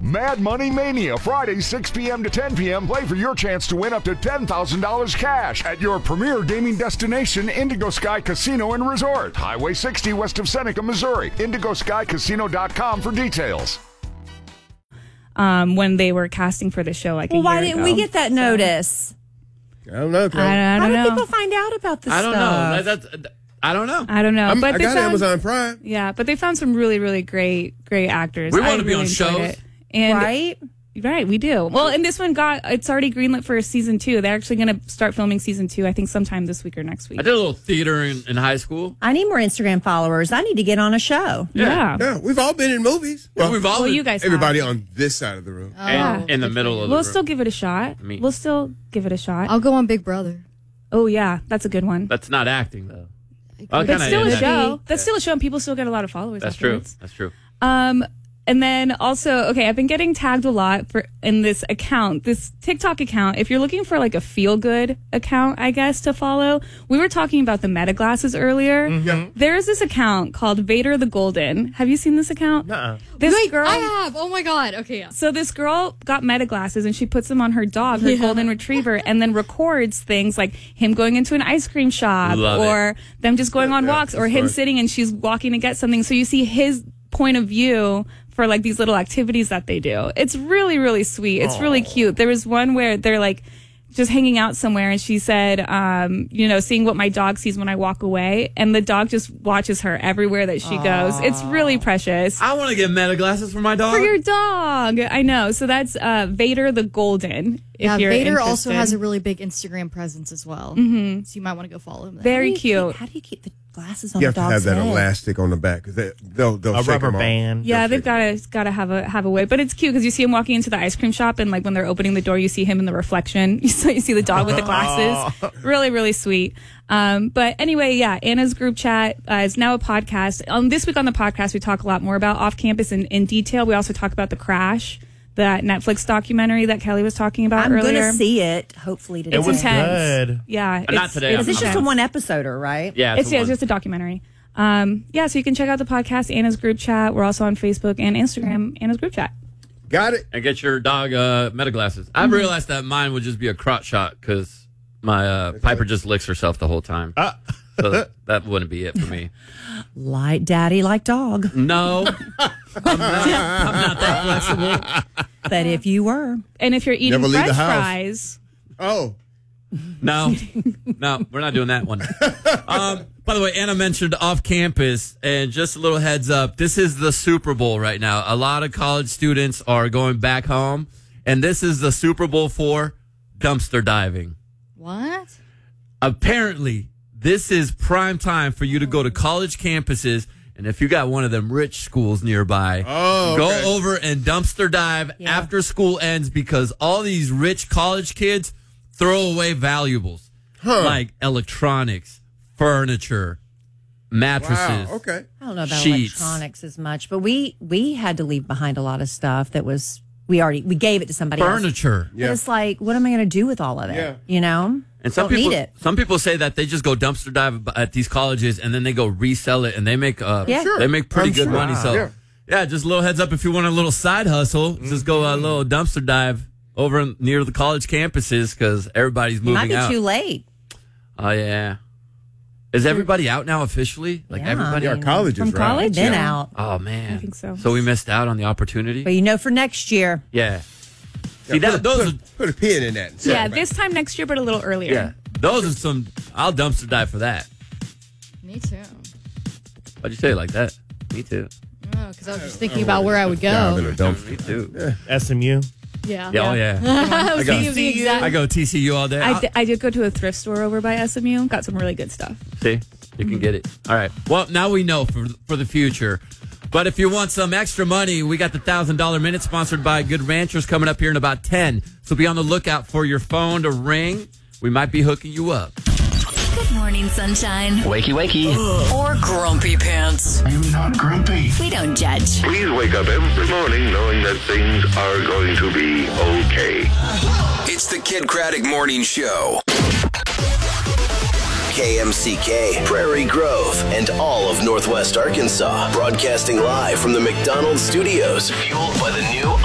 Mad Money Mania, Friday, 6 p.m. to 10 p.m. Play for your chance to win up to $10,000 cash at your premier gaming destination, Indigo Sky Casino and Resort. Highway 60 west of Seneca, Missouri. IndigoSkyCasino.com for details. When they were casting for the show, like, why didn't we get that notice? I don't know. I don't know. How do people find out about this I don't stuff? know. I don't know. I don't know. I got Amazon Prime. Yeah, but they found some really, really great actors. We want to be really on enjoyed shows. it. And Right, we do. Well, and this one it's already greenlit for season 2. They're actually going to start filming season 2, I think, sometime this week or next week. I did a little theater in high school. I need more Instagram followers. I need to get on a show. Yeah. Yeah, we've all been in movies. Well, you guys everybody have. on this side of the room. and in the middle of the We'll room. still give it a shot. We'll still give it a shot. I'll go on Big Brother. Oh, yeah. That's a good one. That's not acting, though. That's still a show. That's still a show, and people still get a lot of followers. That's true. afterwards. That's true. And then also, okay, I've been getting tagged a lot in this account, this TikTok account. If you're looking for like a feel-good account, I guess, to follow, we were talking about the Meta glasses earlier. Mm-hmm. There is this account called Vader the Golden. Have you seen this account? Nuh-uh. This girl. I have. Oh my God. Okay, yeah. So this girl got Meta glasses and she puts them on her dog, her golden retriever, and then records things like him going into an ice cream shop or them just going on walks or him sitting and she's walking to get something. So you see his point of view for like these little activities that they do. It's really, really sweet. It's really cute. There was one where they're like just hanging out somewhere and she said, seeing what my dog sees when I walk away, and the dog just watches her everywhere that she goes. It's really precious. I want to get Meta glasses for my dog. For your dog. I know. So that's Vader the Golden. Yeah, if you're Vader interested. also has a really big Instagram presence as well. Mm-hmm. So you might want to go follow him there. Very cute. How do you keep the glasses on You the have to dog's have that head? elastic on the back because they'll A shake rubber them off. band. Yeah, they've got to have a way, but it's cute because you see him walking into the ice cream shop, and like when they're opening the door, you see him in the reflection. You see the dog with the glasses. Really, really sweet. But anyway, yeah, Anna's group chat is now a podcast. This week on the podcast, we talk a lot more about off campus in detail. We also talk about The Crash, that Netflix documentary that Kelly was talking about earlier. I'm going to see it, hopefully today. It's was intense. good. Yeah, Not today, It's I'm It's not. just a one episoder, right? Yeah, It's just a documentary. So you can check out the podcast, Anna's group chat. We're also on Facebook and Instagram, Anna's group chat. Got it. And get your dog Meta glasses. I've realized that mine would just be a crotch shot because my Piper just licks herself the whole time. So that wouldn't be it for me. Like daddy, like dog. No, I'm not that flexible. But if you were. And if you're eating Never leave the French house. fries, Oh, No, we're not doing that one. By the way, Anna mentioned off campus, and just a little heads up, this is the Super Bowl right now. A lot of college students are going back home, and this is the Super Bowl for dumpster diving. What? Apparently, this is prime time for you to go to college campuses, and if you got one of them rich schools nearby, go over and dumpster dive after school ends, because all these rich college kids throw away valuables like electronics, furniture, mattresses. wow. Okay. I don't know about Sheets. electronics as much, but we had to leave behind a lot of stuff that was we gave it to somebody else. Furniture. But it's like, what am I going to do with all of it? Yeah. You know? And some Don't people, need it. some people say that they just go dumpster dive at these colleges and then they go resell it and they make they make pretty I'm good sure. money. Wow. So yeah, just a little heads up if you want a little side hustle, just go a little dumpster dive over near the college campuses because everybody's It moving might be out. too late. Oh yeah, is everybody out now officially? Like Yeah, everybody? I Yeah, mean, colleges, from right? college? Been Yeah. out. Oh man, I think so. So we missed out on the opportunity. But for next year. Yeah. See that those are Put a pin in that. yeah, this time next year, but a little earlier. yeah those are some. I'll dumpster dive for that. Me too. Why'd you say it like that? Me too. Oh, because I was just thinking about where I would Dive in go. a dumpster. Me too. SMU. Yeah. Yeah, oh yeah. I was go thinking of the exact. I go TCU all day. I did go to a thrift store over by SMU. Got some really good stuff. See, you can get it. All right. Well, now we know for the future. But if you want some extra money, we got the $1,000 Minute sponsored by Good Ranchers coming up here in about 10. So be on the lookout for your phone to ring. We might be hooking you up. Good morning, sunshine. Wakey, wakey. Or grumpy pants. I'm not grumpy. We don't judge. Please wake up every morning knowing that things are going to be okay. It's the Kid Craddock Morning Show. KMCK, Prairie Grove, and all of Northwest Arkansas. Broadcasting live from the McDonald's studios. Fueled by the new